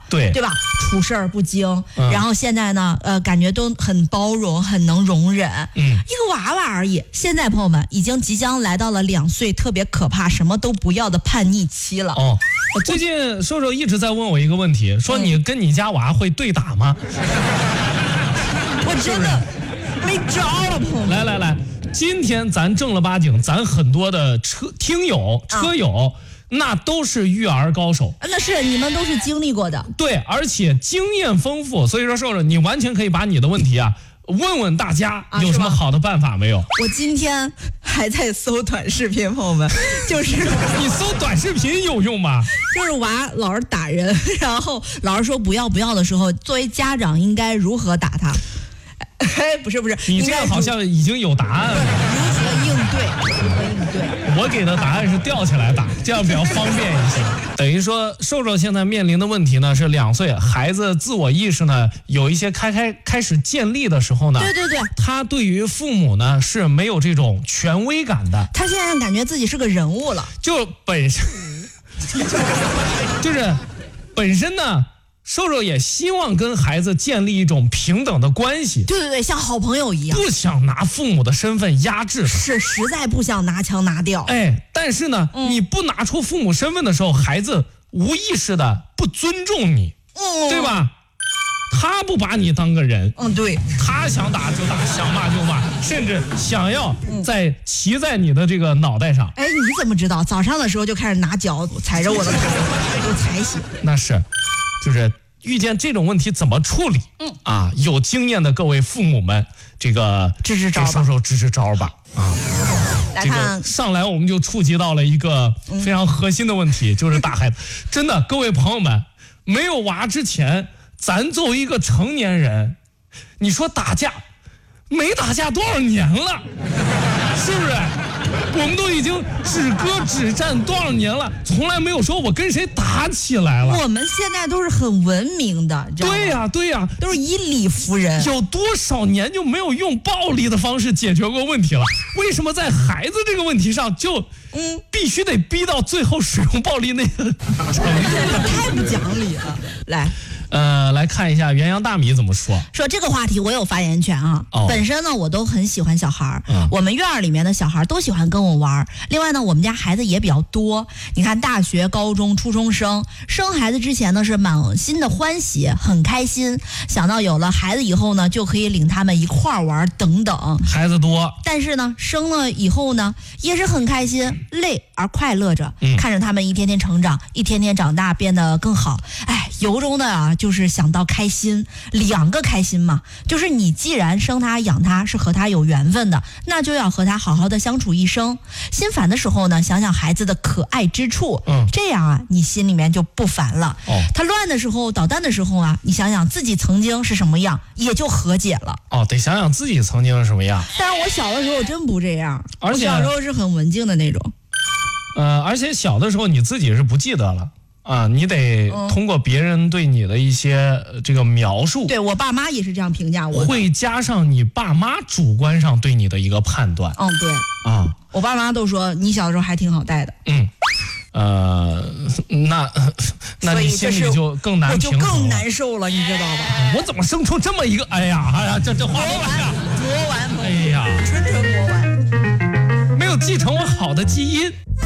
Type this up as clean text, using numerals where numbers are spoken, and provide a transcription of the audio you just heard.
对吧？处事不惊，然后现在呢，感觉都很包容，很能容忍。一个娃娃而已。现在朋友们已经即将来到了2岁特别可怕、什么都不要的叛逆期了。 最近瘦瘦一直在问我一个问题，说你跟你家娃会对打吗？ 我真的没招了，朋友们。 来，今天咱正儿八经，咱很多的车友。那都是育儿高手， 那是你们都是经历过的， 对，而且经验丰富，所以说瘦瘦，你完全可以把你的问题问问大家，有什么好的办法没有？ 我今天还在搜短视频，朋友们，就是你搜短视频有用吗？ 就是娃老是打人，然后老师说不要的时候，作为家长应该如何打他？不是， 你这个好像已经有答案了。 如何应对？ 我给的答案是吊起来打，这样比较方便一些。等于说，瘦瘦现在面临的问题呢是2岁，孩子自我意识呢有一些开始建立的时候呢， 对， 他对于父母呢是没有这种权威感的。 他现在感觉自己是个人物了， 就本身就是本身呢。瘦瘦也希望跟孩子建立一种平等的关系， 对，像好朋友一样， 不想拿父母的身份压制他， 是实在不想拿腔拿调。 但是呢，你不拿出父母身份的时候，孩子无意识的不尊重你，对吧？他不把你当个人， 对， 他想打就打，想骂就骂，甚至想要骑在你的这个脑袋上。 你怎么知道？早上的时候就开始拿脚踩着我的头，给我踩醒。 那是。就是遇见这种问题怎么处理？有经验的各位父母们，这个支招吧， 瘦瘦支招吧。 来看， 上来我们就触及到了一个非常核心的问题，就是打孩子。真的，各位朋友们，没有娃之前，咱作为一个成年人，你说打架，没打架多少年了，是不是？我们都已经止戈止战多少年了，从来没有说我跟谁打起来了。 我们现在都是很文明的， 对呀， 都是以理服人。 有多少年就没有用暴力的方式解决过问题了？为什么在孩子这个问题上就必须得逼到最后使用暴力那个程度？ 太不讲理了。 来看一下元阳大米怎么说。 说这个话题我有发言权啊。本身呢我都很喜欢小孩，我们院儿里面的小孩都喜欢跟我玩。另外呢我们家孩子也比较多，你看大学、高中、初中生，生孩子之前呢是满心的欢喜，很开心，想到有了孩子以后呢就可以领他们一块儿玩等等。 孩子多， 但是呢生了以后呢也是很开心，累而快乐着，看着他们一天天成长，一天天长大变得更好。由衷的就是想到开心，2个开心嘛，就是你既然生他养他是和他有缘分的，那就要和他好好的相处一生。心烦的时候呢，想想孩子的可爱之处，这样你心里面就不烦了。他乱的时候、捣蛋的时候你想想自己曾经是什么样，也就和解了。 得想想自己曾经是什么样。 但是我小的时候真不这样， 而且我小时候是很文静的那种。 而且小的时候你自己是不记得了。你得通过别人对你的一些这个描述， 对我爸妈也是这样评价我的， 会加上你爸妈主观上对你的一个判断。 对我爸妈都说你小的时候还挺好带的。 那你心里就更难平衡了， 我就更难受了，你知道吧？ 我怎么生出这么一个？这话磨完， 春春磨完，没有继承我好的基因。